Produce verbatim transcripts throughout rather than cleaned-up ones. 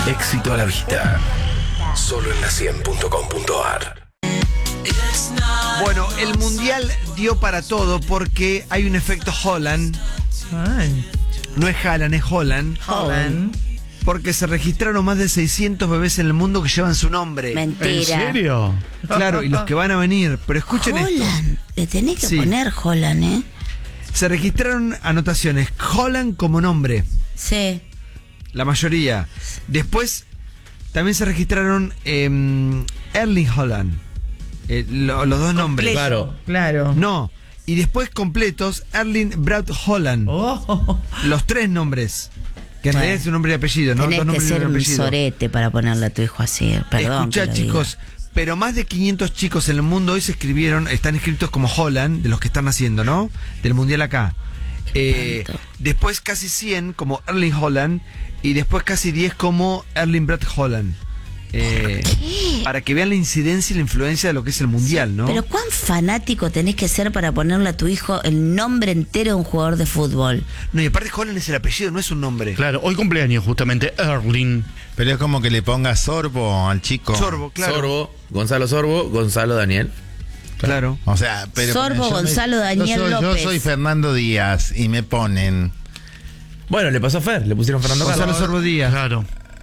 Éxito a la vista. Solo en la cien punto com punto ar. Bueno, el mundial dio para todo porque hay un efecto Holland. Ay. No es Haaland, es Holland. Holland. Porque se registraron más de seiscientos bebés en el mundo que llevan su nombre. Mentira. ¿En serio? Claro, y los que van a venir. Pero escuchen esto. Holland. Le tenés que Sí. poner Holland, ¿eh? Se registraron anotaciones. Holland como nombre. Sí. La mayoría. Después también se registraron eh, Erling Haaland. Eh, lo- los dos nombres. Claro. Claro. No. Y después completos, Erling Braut Haaland. Oh. Los tres nombres. Que en Bueno. realidad es un nombre y apellido, ¿no? Tenés Dos que nombres y ser un apellido. sorete para ponerle a tu hijo así. Perdón. Escuchá, que lo chicos, pero más de quinientos chicos en el mundo hoy se escribieron, están escritos como Holland, de los que están naciendo, ¿no? Del mundial acá. Eh, Tanto. después casi cien como Erling Haaland y después casi diez como Erling Braut Haaland. Eh, para que vean la incidencia y la influencia de lo que es el mundial, ¿no? Pero ¿cuán fanático tenés que ser para ponerle a tu hijo el nombre entero de un jugador de fútbol? No, y aparte Haaland es el apellido, no es un nombre. Claro, hoy cumpleaños justamente Erling. Pero es como que le ponga Sorbo al chico. Sorbo, claro. Sorbo, Gonzalo Sorbo, Gonzalo Daniel. Claro. O sea, pero Sorbo yo me- Gonzalo yo Daniel soy, López. Yo soy Fernando Díaz y me ponen. Bueno, le pasó a Fer, le pusieron Fernando Gonzalo Carlos. Sorbo Díaz. Claro.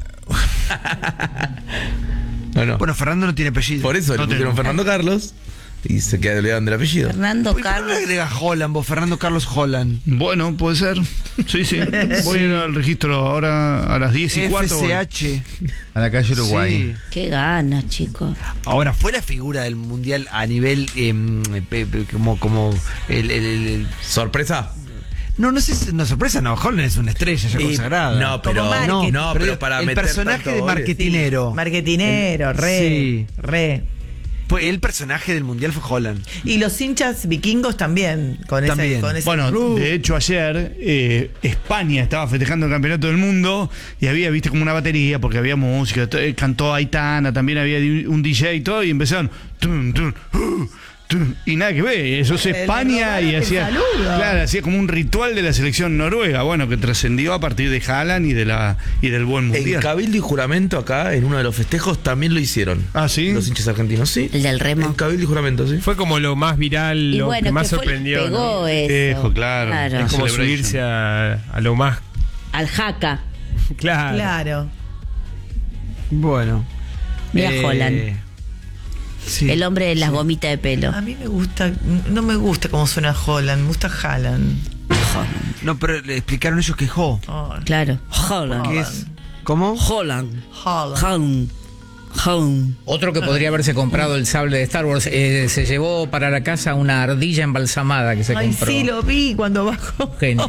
No, no. Bueno, Fernando no tiene apellido. Por eso No le pusieron tengo. Fernando Carlos y se quedaron olvidaron del apellido. Fernando Uy, ¿por qué no Carlos. le agrega Holland, vos? Fernando Carlos Holland. Bueno, puede ser. Sí, sí. Voy a ir al registro ahora a las diez y cuarto. F C H. A la calle Uruguay. Sí. Qué ganas, chicos. Ahora, fue la figura del mundial a nivel eh, pe- pe- como, como el, el- el- el- ¿Sorpresa? No, no sé si no sorpresa, no, Holland es una estrella ya Y- consagrada. no, pero, Como no, marketing. no, pero, para el meter personaje tanto de gol. marketinero. Marketinero, re. Sí. Re. Fue el personaje del mundial fue Holland. Y los hinchas vikingos también. Con También. ese, con ese Bueno, club. de hecho ayer eh, España estaba festejando el campeonato del mundo y había, viste, como una batería porque había música, t- cantó Aitana, también había di- un D J y todo y empezaron tun, tun, uh, tun, y nada que ver, eso es Le España robaron y el hacía, saludo. claro, hacía como un ritual de la selección noruega, bueno, que trascendió a partir de Haaland y de la y del buen En mundial. Cabildo y Juramento acá, en uno de los festejos, también lo hicieron. Ah, ¿sí? Los hinchas argentinos, sí. El del remo. En Cabildo y Juramento, sí. Fue como lo más viral, Y lo bueno, que más que fue- sorprendió. pegó ¿no? eso. Ejo, claro. Claro. Es como Celebration. subirse a, a lo más Al jaca. claro. Claro. Bueno. Mira Eh, Holland. sí. El hombre de las gomitas de pelo. A mí me gusta, no me gusta cómo suena Holland, me gusta Haaland. No, pero le explicaron ellos que Jo. Oh, Claro. Holland. ¿Qué es? ¿Cómo? Holland. Haaland. Holland. Holland. Otro que podría haberse comprado el sable de Star Wars, eh, se llevó para la casa una ardilla embalsamada que se Ay, compró. sí, lo vi cuando bajó. Genio.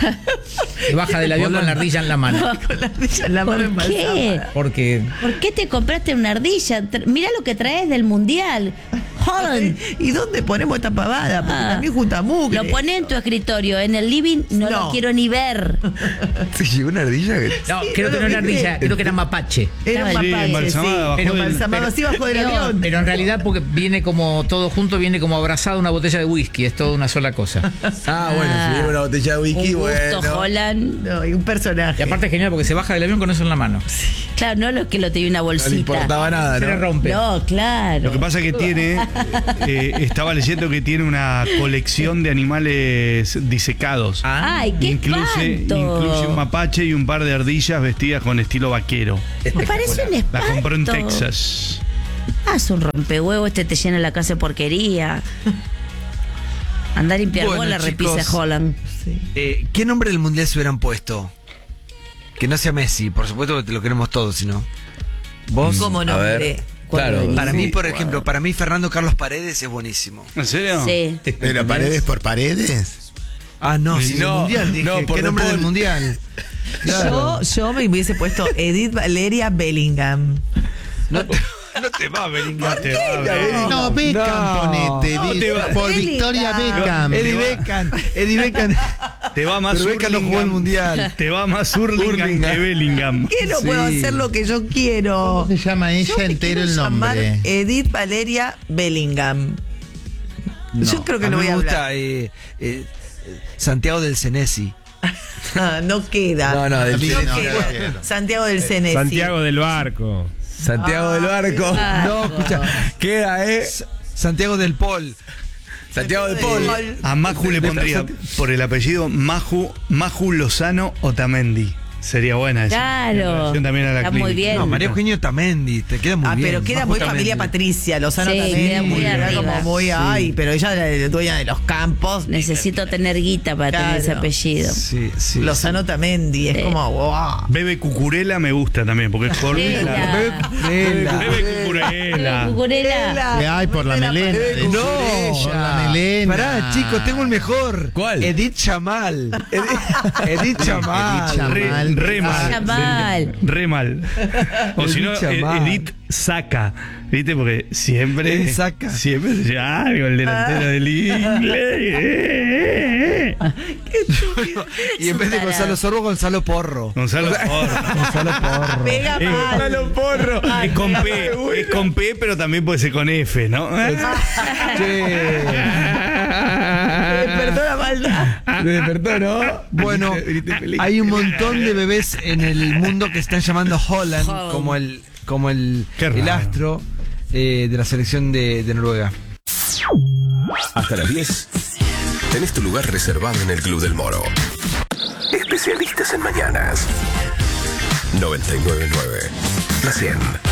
Y baja del avión con la ardilla en la mano. Con la ardilla en la mano ¿Por qué? embalsamada. Porque ¿Por qué te compraste una ardilla? Tra- Mirá lo que traes del mundial. Holland. ¿Y dónde ponemos esta pavada? Porque Ah. también junta mugre. Lo pones en tu escritorio, en el living, no, No. lo quiero ni ver. ¿Se llevó una ardilla? no, Sí, creo no que lo no era vi. ardilla, creo que era mapache. Era un Sí, mapache, embalsamada sí. bajo Pero del- embalsamado así bajo del Pero, avión. pero en realidad porque viene como todo junto, viene como abrazado una botella de whisky, es toda una sola cosa. Ah, bueno, Ah. si lleva una botella de whisky, Un gusto, bueno. Holland. No, y un personaje. Y aparte es genial porque se baja del avión con eso en la mano. Claro, no lo que lo tenía una No le bolsita. importaba nada, Se le ¿no? rompe. No, claro. Lo que pasa que tiene, eh, estaba leyendo que tiene una colección de animales disecados. Ay, qué Incluye, espanto. incluye un mapache y un par de ardillas vestidas con estilo vaquero. Me parece un espanto. La compró en Texas. Haz un rompehuevo, este te llena la casa de porquería. Andar a limpiar Bueno, bola, repisa chicos. Holland. Eh, ¿Qué nombre del mundial se hubieran puesto? Que no sea Messi, por supuesto que te lo queremos todos, sino. ¿Vos? ¿Cómo A nombre? ver, claro. Para sí. mí, por ejemplo, para mí Fernando Carlos Paredes es buenísimo. ¿En serio? Sí. Pero paredes por paredes. Ah, no, Sí, sí, no, del mundial, dije. no, por ¿Qué De nombre Paul. del mundial? Yo, yo me hubiese puesto Edith Valeria Bellingham. No te, no te va a venir. No te va a ver. No, Beckham No. ponete. No di- te va- por Bellingham. Victoria Beckham. Eddie Beckham, Eddie Beckham. Te va más Pero Beckham no jugó el Hurlingham. mundial. Te va más Hurlingham Hurlingham. que Bellingham. ¿Qué no Sí. puedo hacer lo que yo quiero? ¿Cómo se llama ella Yo me entero quiero el llamar nombre? Edith Valeria Bellingham. Yo creo que a no mí voy a me gusta hablar. eh, eh, Santiago del Senesi. Ah, no queda. No, no, del Bien, Cene. no, queda. no quiero. Santiago del Cenesi. Santiago del Barco. Santiago del Barco. No, escucha. Queda, ¿eh? Santiago del Pol. Santiago del Pol. A Maju le De- pondría por el apellido Maju, Maju Lozano Otamendi. Sería buena esa. Claro. En relación también a la Está muy clínica. bien. No, María Eugenia Otamendi, te queda muy Ah, bien. pero queda muy Otamendi. familia Patricia, Lozano Sí, también. queda muy era arriba. como muy, ay, pero ella era la dueña de los campos. Necesito tener guita para Claro. tener ese apellido. Sí, sí. Lozano Tamendi, es Sí. como, wow. Bebe Cucurella me gusta también, porque es gordita. Cucurella. Bebe- Bebe Cucurella. Cucurela. ¿Qué hay por la melena? No, Por la melena. Pará, chicos, tengo el mejor. ¿Cuál? Edith Chamal. Edith Chamal. Edith Chamal. Re, re mal. Chamal. Re mal. O si no, Edith eh, Chamal. Edith Saca. ¿Viste? Porque siempre. Edith Saca. Siempre se llama algo el delantero del inglés. Y en vez de Gonzalo Sorbo, Gonzalo Porro. Gonzalo Porro. Gonzalo Porro. Pega Eh, mal. Gonzalo Porro. Es con P. Es con P, pero también puede ser con F, ¿no? Che. Despertó la maldad. Me despertó, ¿no? Bueno, hay un montón de bebés en el mundo que están llamando Holland Holland. como el, como el, Qué raro. el astro eh, de la selección de, de Noruega. Hasta las diez. Tenés tu lugar reservado en el Club del Moro. Especialistas en mañanas. noventa y nueve punto nueve. La cien.